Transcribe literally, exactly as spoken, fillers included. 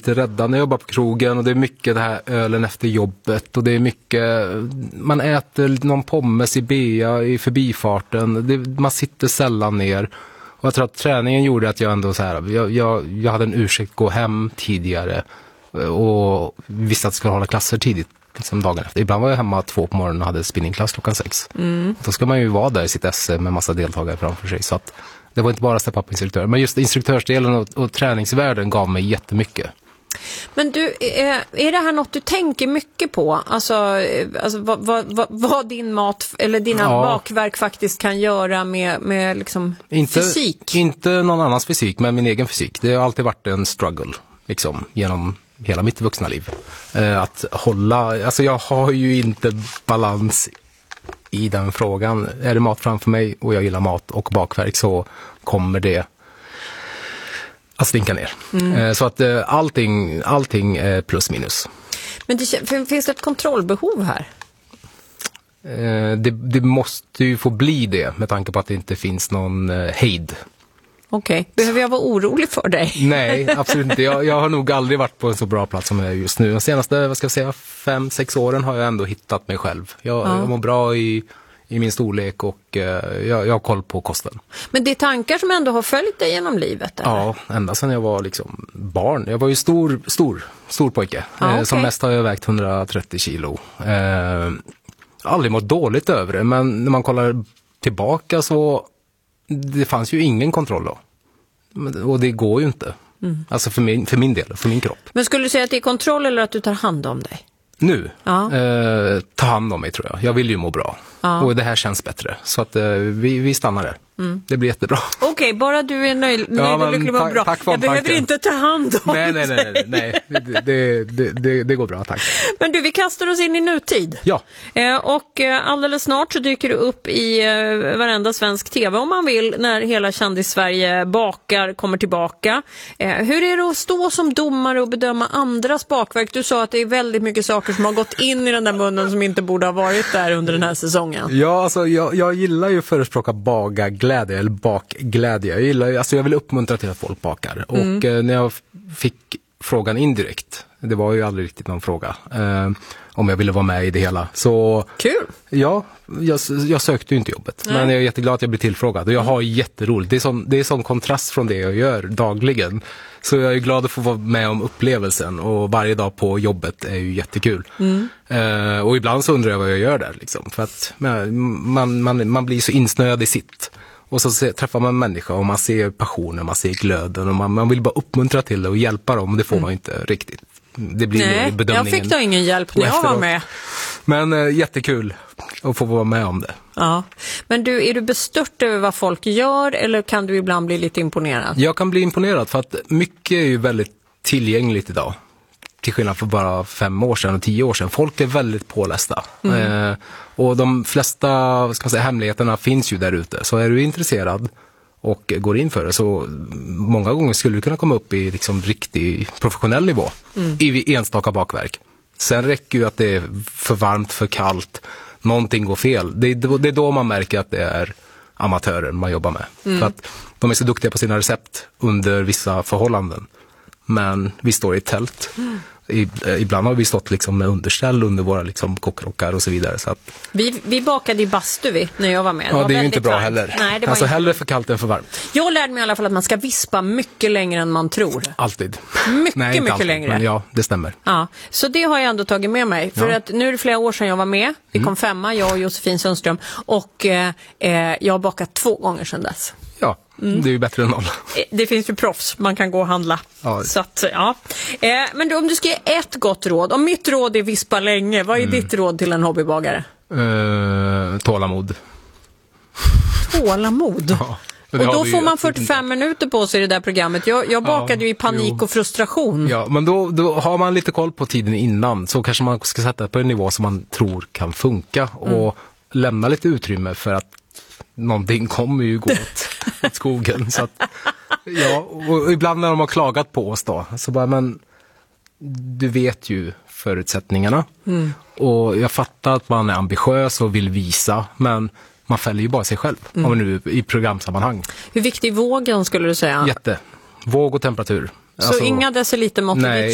lite rädda när jag jobbar på krogen, och det är mycket det här ölen efter jobbet, och det är mycket, man äter någon pommes i bea i förbifarten, det, man sitter sällan ner. Och jag tror att träningen gjorde att jag ändå så här, jag, jag, jag hade en ursäkt att gå hem tidigare och visste att jag skulle hålla klasser tidigt. Liksom dagen efter. Ibland var jag hemma två på morgonen och hade spinningklass klockan sex. Mm. Då ska man ju vara där i sitt esse med massa deltagare framför sig. Så att det var inte bara step-up-instruktör. Men just instruktörsdelen och, och träningsvärlden gav mig jättemycket. Men du, är, är det här något du tänker mycket på? Alltså, alltså vad, vad, vad din mat eller dina ja. bakverk faktiskt kan göra med, med liksom inte, fysik? Inte någon annans fysik, men min egen fysik. Det har alltid varit en struggle liksom, genom hela mitt vuxna liv. Eh, att hålla, alltså jag har ju inte balans i den frågan. Är det mat framför mig och jag gillar mat och bakverk, så kommer det att slinka ner. Mm. Eh, så att eh, allting, allting är plus minus. Men det, finns det ett kontrollbehov här? Eh, det, det måste ju få bli det med tanke på att det inte finns någon eh, hejd. Okej, okay. Behöver jag vara orolig för dig? Nej, absolut inte. Jag, jag har nog aldrig varit på en så bra plats som jag är just nu. De senaste, vad ska jag säga, fem, sex åren har jag ändå hittat mig själv. Jag, ja. jag mår bra i, i min storlek och uh, jag, jag har koll på kosten. Men det är tankar som ändå har följt dig genom livet? Eller? Ja, ända sedan jag var liksom barn. Jag var ju stor, stor, stor pojke. Ja, okay. eh, som mest har jag vägt hundratrettio kilo. Eh, aldrig mått dåligt över det, men när man kollar tillbaka så det fanns ju ingen kontroll då. Och det går ju inte. Mm. Alltså för min, för min del, för min kropp. Men skulle du säga att det är kontroll eller att du tar hand om dig? Nu? Ja. Eh, ta hand om mig tror jag. Jag vill ju må bra. Ja. Och det här känns bättre. Så att eh, vi, vi stannar där. Mm. Det blir jättebra. Okej, okay, bara du är nöjd, nöjd ja, och lycklig och bra. Tack för jag behöver tanken. inte ta hand om nej, nej, nej, nej, nej. Det, det, det, det, det går bra, tack. Men du, vi kastar oss in i nutid. Ja. Eh, och eh, alldeles snart så dyker du upp i eh, varenda svensk tv om man vill, när hela Kändis-Sverige bakar kommer tillbaka. Eh, hur är det att stå som domare och bedöma andras bakverk? Du sa att det är väldigt mycket saker som har gått in i den där munnen som inte borde ha varit där under den här säsongen. Ja, alltså jag, jag gillar ju att förespråka bagaglädje eller bakglädje. Jag gillar, alltså jag vill uppmuntra till att folk bakar. Mm. Och eh, när jag fick frågan indirekt, det var ju aldrig riktigt någon fråga, eh, om jag ville vara med i det hela. Så kul! Ja, jag, jag sökte ju inte jobbet. Nej. Men jag är jätteglad att jag blev tillfrågad. Och jag har jätteroligt. Det är sån, det är sån kontrast från det jag gör dagligen. Så jag är glad att få vara med om upplevelsen. Och varje dag på jobbet är ju jättekul. Mm. Eh, och ibland så undrar jag vad jag gör där. Liksom. För att man, man, man blir så insnöad i sitt. Och så se, träffar man människor och man ser passionen, man ser glöden. Och man, man vill bara uppmuntra till det och hjälpa dem. Och det får mm. man inte riktigt. Det blir Nej, jag fick då ingen hjälp när jag var med. Men äh, jättekul att få vara med om det. Ja. Men du, är du bestört över vad folk gör eller kan du ibland bli lite imponerad? Jag kan bli imponerad för att mycket är ju väldigt tillgängligt idag. Till skillnad för bara fem år sedan och tio år sedan. Folk är väldigt pålästa. Mm. Eh, och de flesta ska man säga, hemligheterna finns ju där ute. Så är du intresserad och går in för det, så många gånger skulle du kunna komma upp i liksom riktig professionell nivå mm. i enstaka bakverk. Sen räcker ju att det är för varmt, för kallt, någonting går fel. Det är, det är då man märker att det är amatörer man jobbar med. Mm. För att de är så duktiga på sina recept under vissa förhållanden. Men vi står i ett tält. Mm. Ibland har vi stått liksom med underställ under våra liksom kockrockar och så vidare. Så att... vi, vi bakade i bastu vi, när jag var med. Det ja, det är ju inte bra varmt. Heller. Nej, det var alltså inte... hellre för kallt än för varmt. Jag lärde mig i alla fall att man ska vispa mycket längre än man tror. Alltid. Mycket, Nej, mycket alltid, längre. Men ja, det stämmer. Ja, så det har jag ändå tagit med mig. För ja. att nu är det flera år sedan jag var med. Vi kom mm. femma, jag och Josefin Sundström. Och eh, jag har bakat två gånger sedan dess. Ja, mm. det är ju bättre än noll. Det finns ju proffs, man kan gå och handla. Ja. Så att, ja. Eh, men då, om du ska ge ett gott råd, om mitt råd är vispa länge, vad är mm. ditt råd till en hobbybagare? Uh, tålamod. Tålamod? Ja. Och då får man fyrtiofem minuter på sig i det där programmet. Jag, jag bakade ja, ju i panik jo. och frustration. Ja, men då, då har man lite koll på tiden innan. Så kanske man ska sätta på en nivå som man tror kan funka. Mm. Och lämna lite utrymme för att någonting kommer ju gå åt skogen. Så att, ja, och ibland när de har klagat på oss då, så bara, men du vet ju förutsättningarna. Mm. Och jag fattar att man är ambitiös och vill visa, men man fäller ju bara sig själv. Mm. Om nu i programsammanhang. Hur viktig är vågen skulle du säga? Jätte. Våg och temperatur. Så alltså, inga decilitermått? Nej.